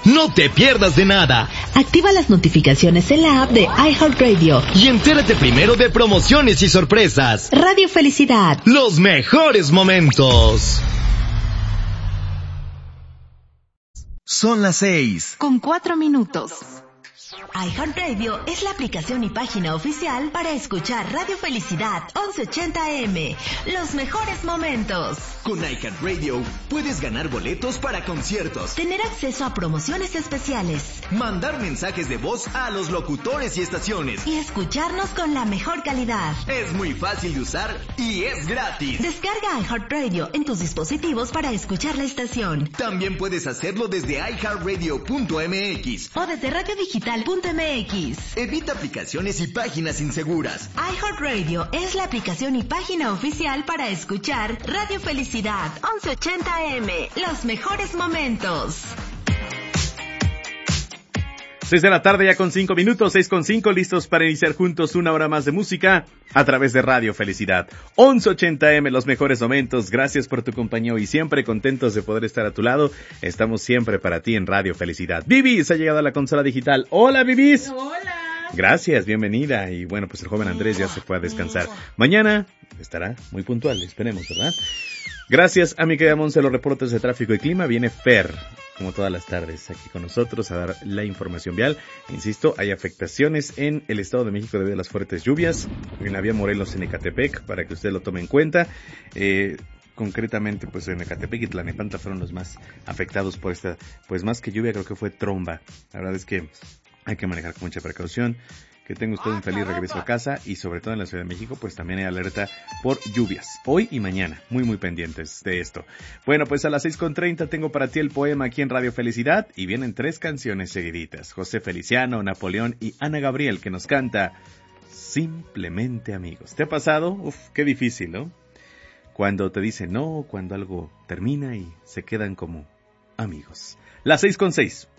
No te pierdas de nada. Activa las notificaciones en la app de iHeartRadio. Y entérate primero de promociones y sorpresas. Radio Felicidad. Los mejores momentos. Son las 6:04. iHeartRadio es la aplicación y página oficial para escuchar Radio Felicidad 1180 AM. Los mejores momentos. Con iHeartRadio puedes ganar boletos para conciertos, tener acceso a promociones especiales, mandar mensajes de voz a los locutores y estaciones y escucharnos con la mejor calidad. Es muy fácil de usar y es gratis. Descarga iHeartRadio en tus dispositivos para escuchar la estación. También puedes hacerlo desde iHeartRadio.mx o desde radiodigital.mx. Evita aplicaciones y páginas inseguras. iHeartRadio es la aplicación y página oficial para escuchar Radio Felicidad 1180 AM. Los mejores momentos. 6 de la tarde ya con 5 minutos, 6:05, listos para iniciar juntos una hora más de música a través de Radio Felicidad 1180 AM, los mejores momentos. Gracias por tu compañía y siempre contentos de poder estar a tu lado. Estamos siempre para ti en Radio Felicidad. Vivis ha llegado a la consola digital. Hola, Vivis. Hola. Gracias, bienvenida. Y bueno, pues el joven Andrés ya se fue a descansar. Mañana estará muy puntual, esperemos, ¿verdad? Gracias a mi querida Monse, los reportes de tráfico y clima. Viene Fer, como todas las tardes, aquí con nosotros a dar la información vial. Insisto, hay afectaciones en el Estado de México debido a las fuertes lluvias, en la vía Morelos en Ecatepec, para que usted lo tome en cuenta. Concretamente, pues en Ecatepec y Tlalnepantla fueron los más afectados por esta, pues más que lluvia, creo que fue tromba. La verdad es que hay que manejar con mucha precaución. Que tenga usted un feliz regreso a casa y sobre todo en la Ciudad de México, pues también hay alerta por lluvias. Hoy y mañana, muy pendientes de esto. Bueno, pues a las 6:30 tengo para ti el poema aquí en Radio Felicidad y vienen 3 canciones seguiditas. José Feliciano, Napoleón y Ana Gabriel que nos canta Simplemente Amigos. ¿Te ha pasado? Uf, qué difícil, ¿no? Cuando te dicen no, cuando algo termina y se quedan como amigos. Las 6:06.